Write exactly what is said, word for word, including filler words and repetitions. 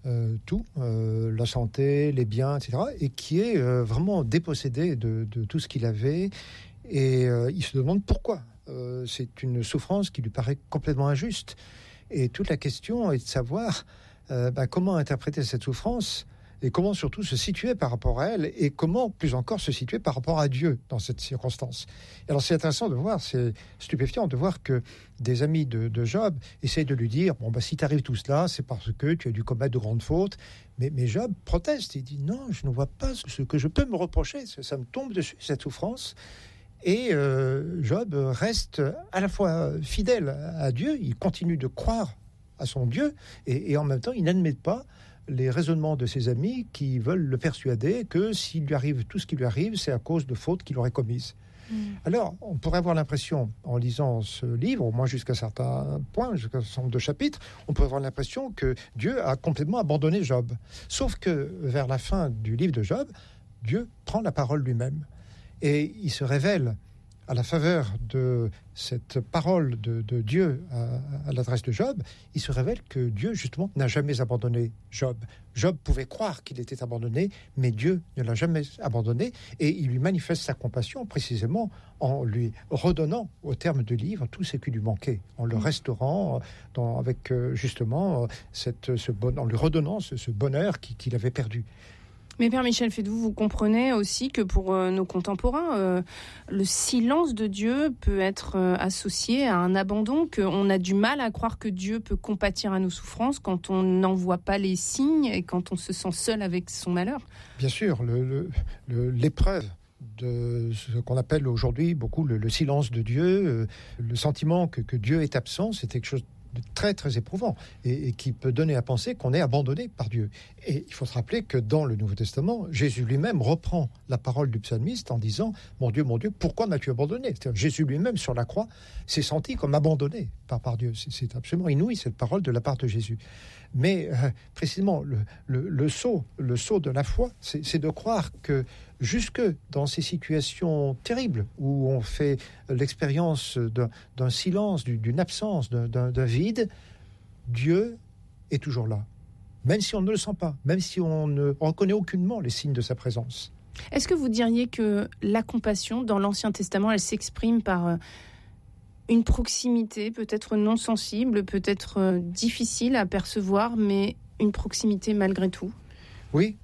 euh, tout, euh, la santé, les biens, et cetera, et qui est euh, vraiment dépossédé de, de tout ce qu'il avait, et euh, il se demande pourquoi. Euh, c'est une souffrance qui lui paraît complètement injuste. Et toute la question est de savoir euh, bah, comment interpréter cette souffrance et comment surtout se situer par rapport à elle et comment, plus encore, se situer par rapport à Dieu dans cette circonstance. Et alors c'est intéressant de voir, c'est stupéfiant de voir que des amis de, de Job essayent de lui dire, bon, bah, si t'arrive tout cela, c'est parce que tu as dû commettre de grandes fautes. Mais, mais Job proteste, il dit, non, je ne vois pas ce que je peux me reprocher, ça, ça me tombe dessus, cette souffrance. Et euh, Job reste à la fois fidèle à Dieu, il continue de croire à son Dieu, et, et en même temps, il n'admet pas les raisonnements de ses amis qui veulent le persuader que s'il lui arrive tout ce qui lui arrive, c'est à cause de fautes qu'il aurait commises. Mmh. Alors, on pourrait avoir l'impression, en lisant ce livre, au moins jusqu'à certains points, jusqu'à un certain nombre de chapitres, on pourrait avoir l'impression que Dieu a complètement abandonné Job. Sauf que, vers la fin du livre de Job, Dieu prend la parole lui-même. Et il se révèle à la faveur de cette parole de, de Dieu à, à l'adresse de Job, il se révèle que Dieu, justement, n'a jamais abandonné Job. Job pouvait croire qu'il était abandonné, mais Dieu ne l'a jamais abandonné, et il lui manifeste sa compassion, précisément, en lui redonnant, au terme du livre, tout ce qui lui manquait, en le restaurant, dans, avec, justement, cette, ce bon, en lui redonnant ce, ce bonheur qu'il, qu'il avait perdu. Mais Père Michel Fédoux, vous comprenez aussi que pour euh, nos contemporains, euh, le silence de Dieu peut être euh, associé à un abandon, qu'on a du mal à croire que Dieu peut compatir à nos souffrances quand on n'en voit pas les signes et quand on se sent seul avec son malheur. Bien sûr, le, le, le, l'épreuve de ce qu'on appelle aujourd'hui beaucoup le, le silence de Dieu, euh, le sentiment que, que Dieu est absent, c'est quelque chose de très très éprouvant et, et qui peut donner à penser qu'on est abandonné par Dieu. Et il faut se rappeler que dans le Nouveau Testament, Jésus lui-même reprend la parole du psalmiste en disant « Mon Dieu, mon Dieu, pourquoi m'as-tu abandonné ?» C'est-à-dire, Jésus lui-même sur la croix s'est senti comme abandonné par, par Dieu. C'est, c'est absolument inouï cette parole de la part de Jésus. Mais euh, précisément, le, le, le saut, le saut de la foi, c'est, c'est de croire que jusque dans ces situations terribles où on fait l'expérience d'un, d'un silence, d'une absence, d'un, d'un vide, Dieu est toujours là. Même si on ne le sent pas, même si on ne reconnaît aucunement les signes de sa présence. Est-ce que vous diriez que la compassion, dans l'Ancien Testament, elle s'exprime par une proximité peut-être non sensible, peut-être difficile à percevoir, mais une proximité malgré tout ? Oui,